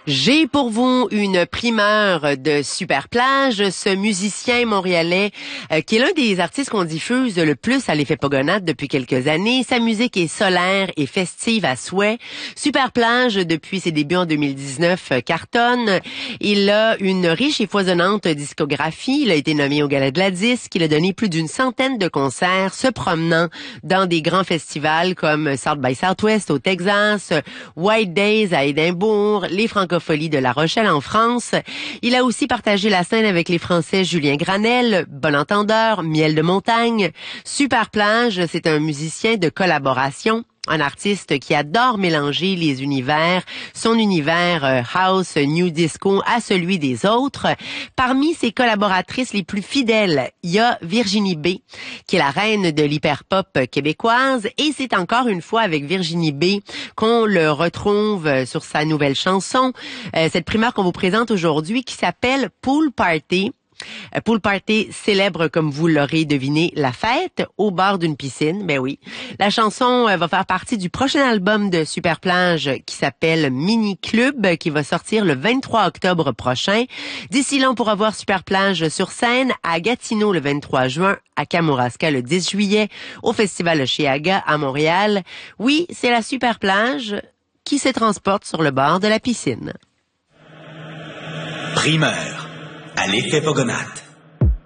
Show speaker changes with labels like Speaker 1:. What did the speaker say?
Speaker 1: J'ai pour vous une primeur de Super Plage, ce musicien montréalais qui est l'un des artistes qu'on diffuse le plus à l'effet Pogonade depuis quelques années. Sa musique est solaire et festive à souhait. Super Plage, depuis ses débuts en 2019, cartonne. Il a une riche et foisonnante discographie. Il a été nommé au Gala de la Disque. Il a donné plus d'une centaine de concerts, se promenant dans des grands festivals comme South by Southwest au Texas, White Days à Édimbourg, les Francopholies de La Rochelle en France. Il a aussi partagé la scène avec les Français Julien Granel, Bon Entendeur, Miel de Montagne. Super Plage, c'est un musicien de collaboration. Un artiste qui adore mélanger les univers, son univers house, new disco à celui des autres. Parmi ses collaboratrices les plus fidèles, il y a Virginie B, qui est la reine de l'hyperpop québécoise, et c'est encore une fois avec Virginie B qu'on le retrouve sur sa nouvelle chanson, cette primeur qu'on vous présente aujourd'hui qui s'appelle Pool Party. Pool Party célèbre, comme vous l'aurez deviné, la fête au bord d'une piscine. Ben oui. La chanson va faire partie du prochain album de Super Plage qui s'appelle Mini Club, qui va sortir le 23 octobre prochain. D'ici là, on pourra voir Super Plage sur scène à Gatineau le 23 juin, à Kamouraska le 10 juillet, au Festival Oshéaga à Montréal. Oui, c'est la Super Plage qui se transporte sur le bord de la piscine.
Speaker 2: Primeur à l'effet Pogonade.